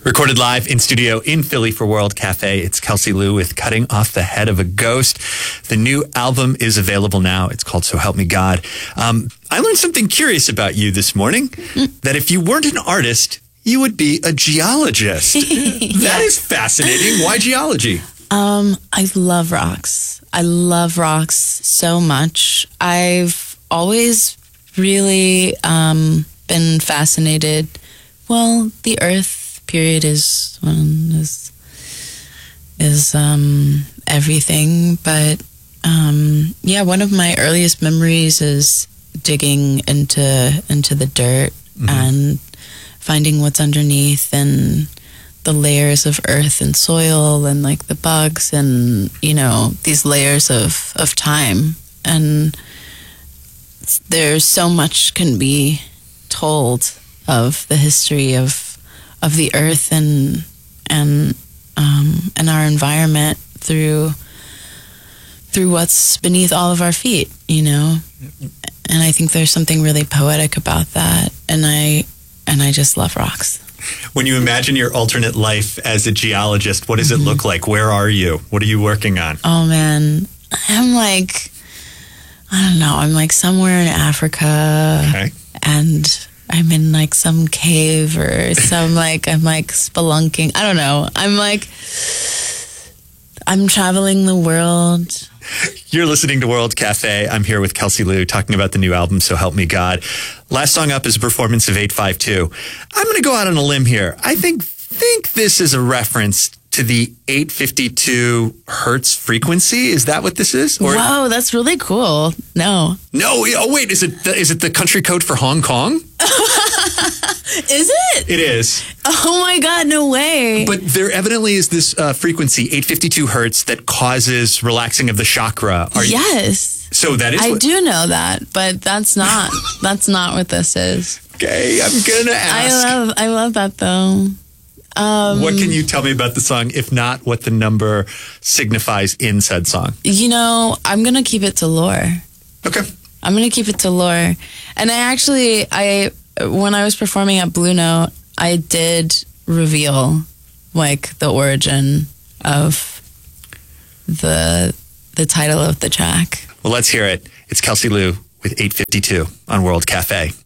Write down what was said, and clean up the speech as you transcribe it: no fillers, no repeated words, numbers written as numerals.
Recorded live in studio in Philly for World Cafe. It's Kelsey Lou with Cutting Off the Head of a Ghost. The new album is available now. It's called So Help Me God. I learned something curious about you this morning, that if you weren't an artist, you would be a geologist. That is fascinating. Why geology? I love rocks. I love rocks so much. I've always really been fascinated. Well, the Earth period is everything, but one of my earliest memories is digging into the dirt and finding what's underneath and the layers of earth and soil and like the bugs and these layers of time, and there's so much can be told of the history of the earth and our environment through what's beneath all of our feet, and I think there's something really poetic about that, and I just love rocks. When you imagine your alternate life as a geologist, what does it look like? Where are you? What are you working on? Oh man, I'm like somewhere in Africa. Okay. And I'm in like some cave or some I'm like spelunking. I don't know. I'm traveling the world. You're listening to World Cafe. I'm here with Kelsey Lou talking about the new album, So Help Me God. Last song up is a performance of 852. I'm going to go out on a limb here. I think this is a reference to the 852 hertz frequency. Is that what this is? Or, whoa, that's really cool. No. Oh wait, is it the country code for Hong Kong? Is it? It is. Oh my God, no way. But there evidently is this frequency, 852 hertz, that causes relaxing of the chakra. Yes. So that is. I do know that, but that's not what this is. Okay, I'm gonna ask. I love that though. What can you tell me about the song, if not what the number signifies in said song? I'm going to keep it to lore. Okay. I'm going to keep it to lore. And when I was performing at Blue Note, I did reveal like the origin of the title of the track. Well, let's hear it. It's Kelsey Lou with 852 on World Cafe.